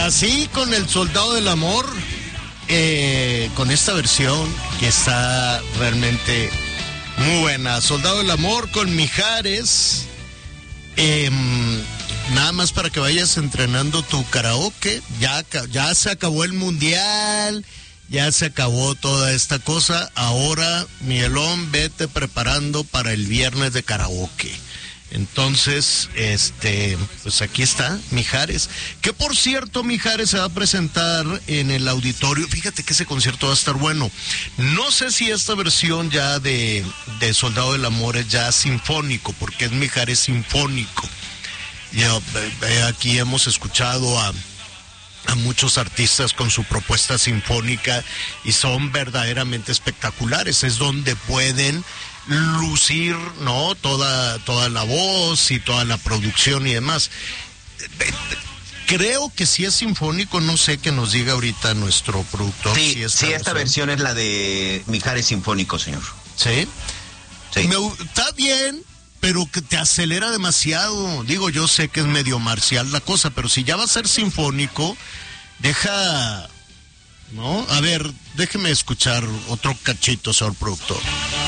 Así con El Soldado del Amor, con esta versión que está realmente muy buena. Soldado del Amor con Mijares. Nada más para que vayas entrenando tu karaoke. Ya se acabó el mundial, ya se acabó toda esta cosa. Ahora, Miguelón, vete preparando para el viernes de karaoke. Entonces, pues aquí está Mijares, que por cierto, Mijares se va a presentar en el auditorio. Fíjate que ese concierto va a estar bueno. No sé si esta versión ya de Soldado del Amor es ya sinfónico, porque es Mijares sinfónico. Aquí hemos escuchado a muchos artistas con su propuesta sinfónica y son verdaderamente espectaculares. Es donde pueden lucir, ¿no? Toda la voz y toda la producción y demás. Creo que si es sinfónico, no sé, que nos diga ahorita nuestro productor. Sí, esta versión es la de Mijares sinfónico, señor. ¿Sí? Sí. Está bien, pero que te acelera demasiado. Digo, yo sé que es medio marcial la cosa, pero si ya va a ser sinfónico, deja, ¿no? A ver, déjeme escuchar otro cachito, señor productor.